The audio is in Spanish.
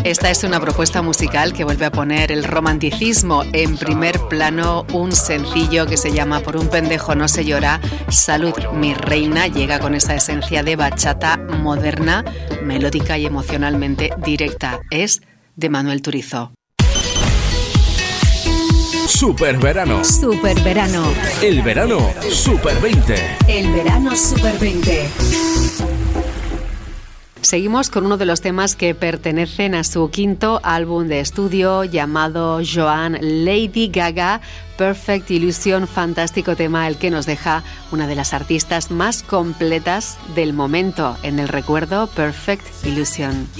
Esta es una propuesta musical que vuelve a poner el romanticismo en primer plano. Un sencillo que se llama Por un pendejo no se llora. Salud, mi reina, llega con esa esencia de bachata moderna, melódica y emocionalmente directa. Es de Manuel Turizo. Superverano. Superverano. El verano Super 20. El verano Super 20. Seguimos con uno de los temas que pertenecen a su quinto álbum de estudio llamado Joan, Lady Gaga, Perfect Illusion, fantástico tema el que nos deja una de las artistas más completas del momento en el recuerdo, Perfect Illusion.